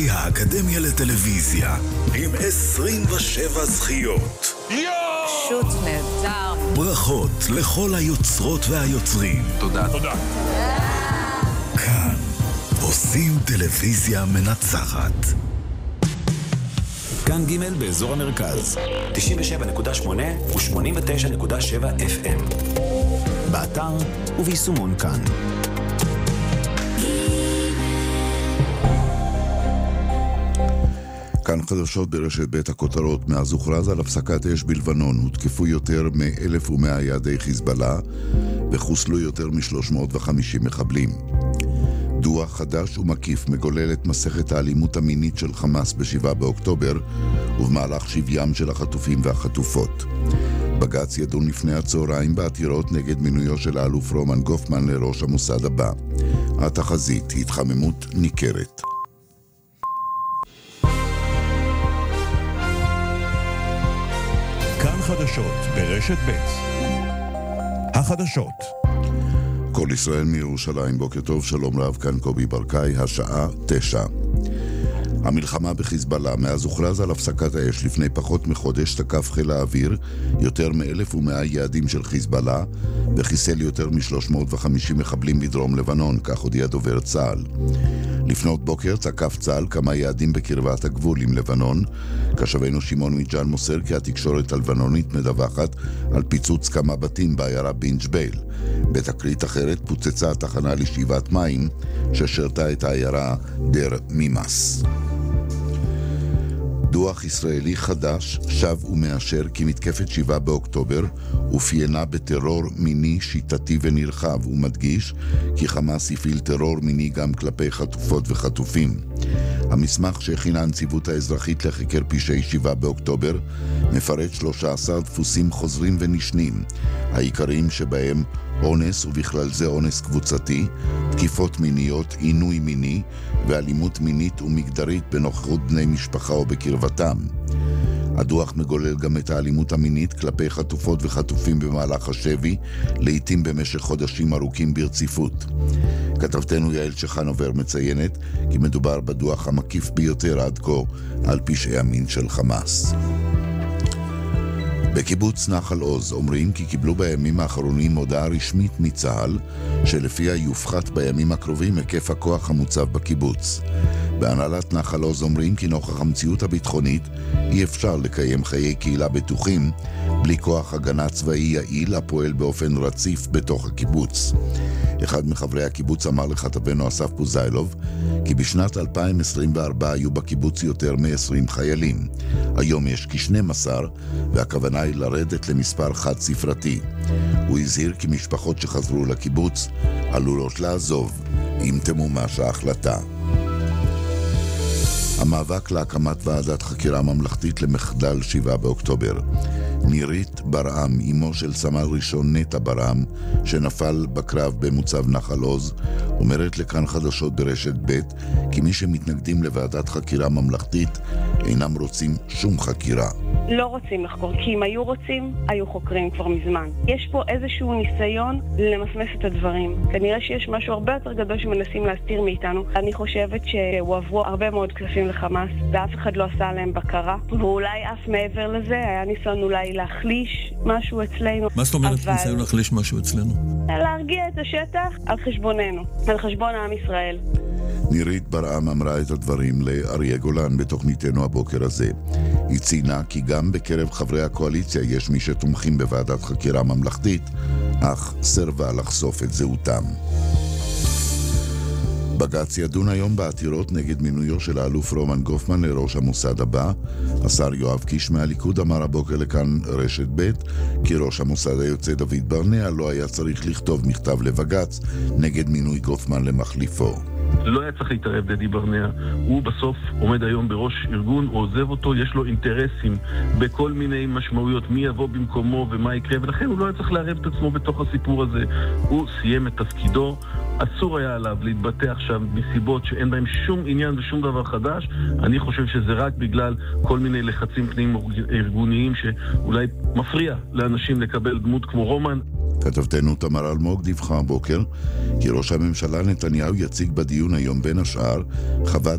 האקדמיה לטלוויזיה עם 27 זכיות. פשוט נהדר. ברכות לכל היוצרות והיוצרים. תודה. כאן עושים טלוויזיה מנצחת. כאן ג' באזור המרכז 97.8 ו-89.7 FM באתר וביישומון כאן. כאן חדשות ברשת בית הכותרות. מאז הוכרז על הפסקת אש בלבנון הותקפו יותר מ-1,100 יעדי חיזבאללה וחוסלו יותר מ-350 מחבלים. דוח חדש ומקיף מגולל את מסכת האלימות המינית של חמאס ב-7 באוקטובר ובמהלך שביים של החטופים והחטופות. בג"ץ ידון לפני הצהריים בעתירות נגד מינויו של האלוף רומן גופמן לראש המוסד הבא. התחזית, התחממות ניכרת. כאן חדשות ברשת ב'. החדשות. כל ישראל מירושלים, בוקר טוב, שלום רב, כאן קובי ברקאי, השעה 9. המלחמה בחיזבאללה. מאז הוכרז על הפסקת האש לפני פחות מחודש תקף חיל האוויר יותר מ-1,100 יעדים של חיזבאללה וחיסל יותר מ-350 מחבלים בדרום לבנון, כך הודיע דובר צה"ל. לפנות בוקר תקף צה"ל כמה יעדים בקרבת הגבול עם לבנון. כשבנו שמעון מיג'אן מוסר כי התקשורת הלבנונית מדווחת על פיצוץ כמה בתים בעיירה בינג' בייל. בתקרית אחרת פוצצה התחנה לשאיבת מים ששרתה את העיירה דר מימאס. דוח ישראלי חדש שב ומאשר כי מתקפת 7 באוקטובר אופיינה בטרור מיני שיטתי ונרחב, ומדגיש כי חמאס הפעיל טרור מיני גם כלפי חטופות וחטופים. המסמך שהכינה הנציבות האזרחית לחקר פשעי 7 באוקטובר מפרט 13 דפוסים חוזרים ונשנים, העיקריים שבהם אונס ובכלל זה אונס קבוצתי, תקיפות מיניות, עינוי מיני ואלימות מינית ומגדרית בנוכחות בני משפחה או בקרבתם. הדוח מגולל גם את האלימות המינית כלפי חטופות וחטופים במהלך השבי, לעתים במשך חודשים ארוכים ברציפות. כתבתנו יעל שחנובר מציינת כי מדובר בדוח המקיף ביותר עד כה על פשעי המין של חמאס. בקיבוץ נחל עוז אומרים כי קיבלו בימים האחרונים הודעה רשמית מצה"ל שלפיה יופחת בימים הקרובים היקף הכוח המוצב בקיבוץ. בהנהלת נחל עוז אומרים כי נוכח המציאות הביטחונית אי אפשר לקיים חיי קהילה בטוחים בלי כוח הגנה צבאי יעיל הפועל באופן רציף בתוך הקיבוץ. אחד מחברי הקיבוץ אמר לכתבנו אסף פוזיילוב כי בשנת 2024 היו בקיבוץ יותר מ-20 חיילים. היום יש כ-12 והכוונה היא לרדת למספר חד ספרתי. הוא הזהיר כי משפחות שחזרו לקיבוץ עלולות לעזוב אם תמומש ההחלטה. המאבק להקמת ועדת חקירה ממלכתית למחדל 7 באוקטובר. נירית ברעם, אמו של סמל ראשון נטע ברעם, שנפל בקרב במוצב נחל עוז, אומרת לכאן חדשות ברשת ב' כי מי שמתנגדים לוועדת חקירה ממלכתית אינם רוצים שום חקירה. לא רוצים לחקור, כי אם היו רוצים, היו חוקרים כבר מזמן. יש פה איזשהו ניסיון למסמס את הדברים. כנראה שיש משהו הרבה יותר גדול שמנסים להסתיר מאיתנו. אני חושבת שהועברו הרבה מאוד כספים לחמאס, ואף אחד לא עשה עליהם בקרה. ואולי אף מעבר לזה, היה ניסיון אולי להחליש משהו אצלנו. מה זאת אומרת ניסיון להחליש משהו אצלנו? להרגיע את השטח על חשבוננו, על חשבון העם ישראל. נירית ברעם אמרה את הדברים לאריה גולן בתוכניתנו הבוקר הזה. היא ציינה כי גם בקרב חברי הקואליציה יש מי שתומכים בוועדת חקירה ממלכתית, אך סרבה לחשוף את זהותם. בג"ץ ידון היום בעתירות נגד מינויו של האלוף רומן גופמן לראש המוסד הבא. השר יואב קיש מהליכוד אמר הבוקר לכאן רשת ב' כי ראש המוסד היוצא דוד ברנע לא היה צריך לכתוב מכתב לבג"ץ נגד מינוי גופמן למחליפו. לא היה צריך להתערב דדי ברנע, הוא בסוף עומד היום בראש ארגון, הוא עוזב אותו, יש לו אינטרסים בכל מיני משמעויות, מי יבוא במקומו ומה יקרה, ולכן הוא לא היה צריך לערב את עצמו בתוך הסיפור הזה. הוא סיים את תפקידו, אסור היה עליו להתבטא עכשיו מסיבות שאין בהם שום עניין ושום דבר חדש. אני חושב שזה רק בגלל כל מיני לחצים פנים ארגוניים שאולי מפריע לאנשים לקבל דמות כמו רומן. כתבתנו תמר אלמוג דיווחה הבוקר כי ראש הממשלה נתניהו יציג בדיון היום בין השאר חוות